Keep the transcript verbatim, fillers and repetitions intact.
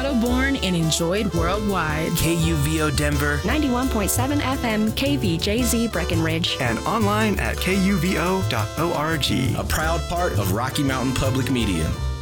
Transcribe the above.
Colorado born and enjoyed worldwide. K U V O Denver, ninety-one point seven F M K V J Z Breckenridge. And online at K U V O dot org. A proud part of Rocky Mountain Public Media.